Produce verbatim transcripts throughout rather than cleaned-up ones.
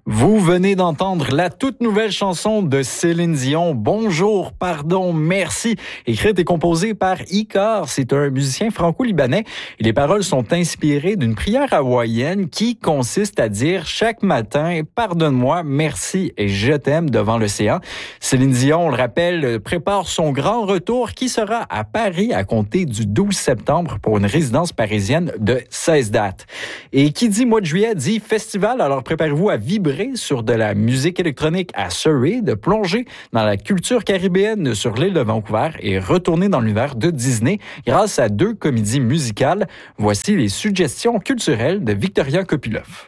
Vous venez d'entendre la toute nouvelle chanson de Céline Dion, Bonjour, pardon, merci, écrite et composée par Icar. C'est un musicien franco-libanais et les paroles sont inspirées d'une prière hawaïenne qui consiste à dire chaque matin « Pardonne-moi, merci et je t'aime » devant l'océan. Céline Dion, on le rappelle, prépare son grand retour qui sera à Paris à compter du douze septembre pour une résidence parisienne de seize dates. Et qui dit mois de juillet dit festival, alors préparez-vous à vibrer sur de la musique électronique à Surrey, de plonger dans la culture caribéenne sur l'île de Vancouver et retourner dans l'univers de Disney grâce à deux comédies musicales. Voici les suggestions culturelles de Victoria Kopylov.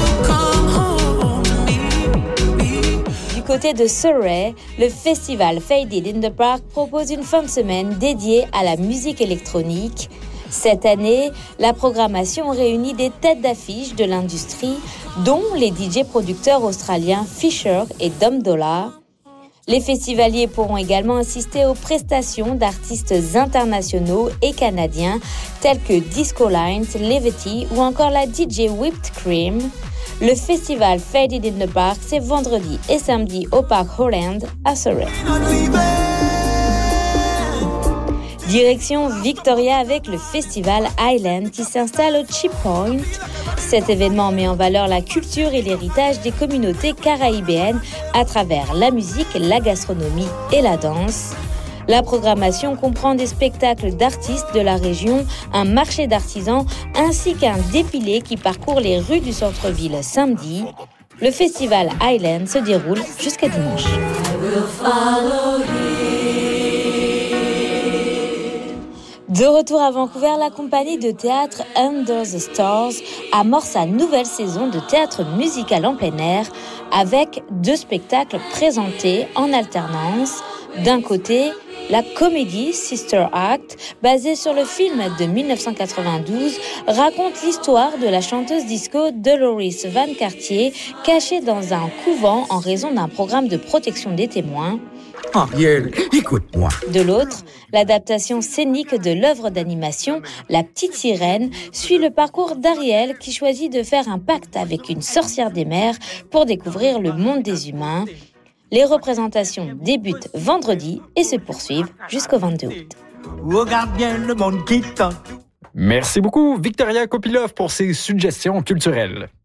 Du côté de Surrey, le festival Faded in the Park propose une fin de semaine dédiée à la musique électronique. Cette année, la programmation réunit des têtes d'affiche de l'industrie, dont les D J producteurs australiens Fisher et Dom Dollar. Les festivaliers pourront également assister aux prestations d'artistes internationaux et canadiens tels que Disco Lines, Levity ou encore la D J Whipped Cream. Le festival Faded in the Park, c'est vendredi et samedi au Park Holland à Surrey. Direction Victoria avec le festival Island qui s'installe au Cheap Point. Cet événement met en valeur la culture et l'héritage des communautés caraïbéennes à travers la musique, la gastronomie et la danse. La programmation comprend des spectacles d'artistes de la région, un marché d'artisans ainsi qu'un défilé qui parcourt les rues du centre-ville samedi. Le festival Island se déroule jusqu'à dimanche. De retour à Vancouver, la compagnie de théâtre Under the Stars amorce sa nouvelle saison de théâtre musical en plein air avec deux spectacles présentés en alternance. D'un côté, la comédie Sister Act, basée sur le film de dix-neuf cent quatre-vingt-douze, raconte l'histoire de la chanteuse disco Dolores Van Cartier, cachée dans un couvent en raison d'un programme de protection des témoins. Ariel, écoute-moi. De l'autre, l'adaptation scénique de l'œuvre d'animation La Petite Sirène suit le parcours d'Ariel qui choisit de faire un pacte avec une sorcière des mers pour découvrir le monde des humains. Les représentations débutent vendredi et se poursuivent jusqu'au vingt-deux août. Regarde bien le monde qui t'en. Merci beaucoup, Victoria Kopylov, pour ces suggestions culturelles.